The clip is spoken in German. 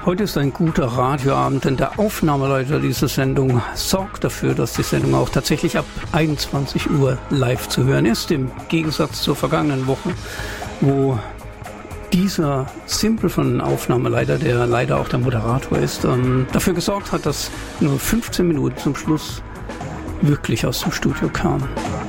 Heute ist ein guter Radioabend, denn der Aufnahmeleiter dieser Sendung sorgt dafür, dass die Sendung auch tatsächlich ab 21 Uhr live zu hören ist, im Gegensatz zur vergangenen Woche, wo dieser Simpel von Aufnahmeleiter, der leider auch der Moderator ist, dafür gesorgt hat, dass nur 15 Minuten zum Schluss wirklich aus dem Studio kamen.